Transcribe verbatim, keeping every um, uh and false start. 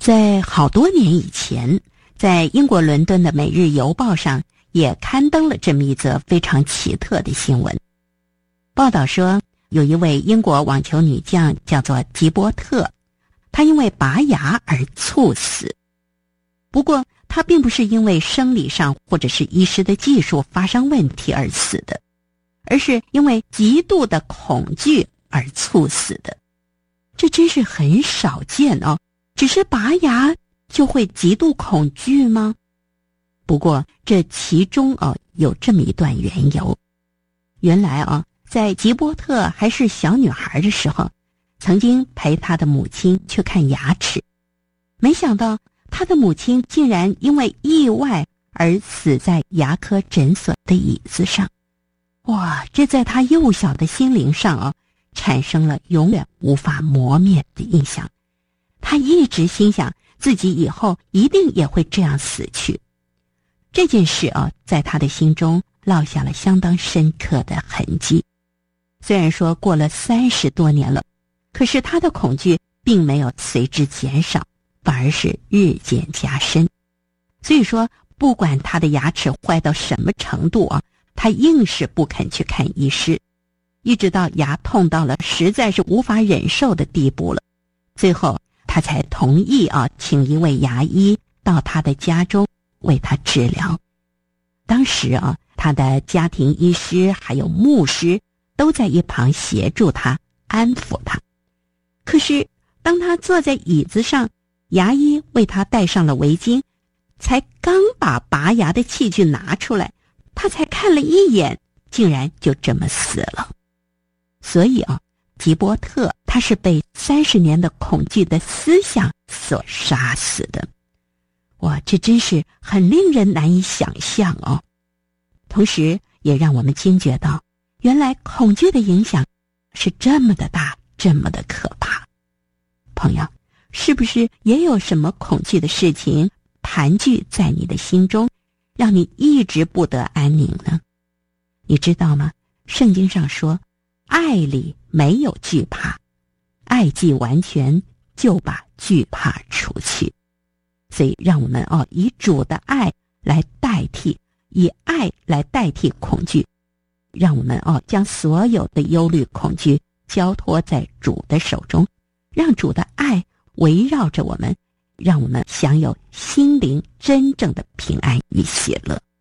在好多年以前，在英国伦敦的《每日邮报》上也刊登了这么一则非常奇特的新闻。报道说，有一位英国网球女将叫做吉伯特，她因为拔牙而猝死。不过她并不是因为生理上或者是医师的技术发生问题而死的，而是因为极度的恐惧而猝死的。这真是很少见哦，只是拔牙就会极度恐惧吗？不过这其中哦有这么一段缘由。原来啊，在吉伯特还是小女孩的时候，曾经陪她的母亲去看牙齿，没想到她的母亲竟然因为意外而死在牙科诊所的椅子上。哇，这在她幼小的心灵上啊，产生了永远无法磨灭的印象。她一直心想自己以后一定也会这样死去。这件事啊，在她的心中烙下了相当深刻的痕迹。虽然说过了三十多年了，可是她的恐惧并没有随之减少，反而是日渐加深。所以说，不管她的牙齿坏到什么程度啊，她硬是不肯去看医师，一直到牙痛到了实在是无法忍受的地步了，最后她才同意啊，请一位牙医到她的家中为她治疗。当时啊，她的家庭医师还有牧师都在一旁协助她，安抚她。可是当她坐在椅子上，牙医为她戴上了围巾，才刚把拔牙的器具拿出来，她才看了一眼，竟然就这么死了。所以啊，吉伯特他是被三十年的恐惧的思想所杀死的。哇，这真是很令人难以想象哦。同时也让我们惊觉到，原来恐惧的影响是这么的大，这么的可怕。朋友，是不是也有什么恐惧的事情盘踞在你的心中，让你一直不得安宁呢？你知道吗？圣经上说，爱里没有惧怕，爱既完全，就把惧怕除去。所以让我们哦，以主的爱来代替，以爱来代替恐惧，让我们哦，将所有的忧虑恐惧交托在主的手中，让主的爱围绕着我们，让我们享有心灵真正的平安与喜乐。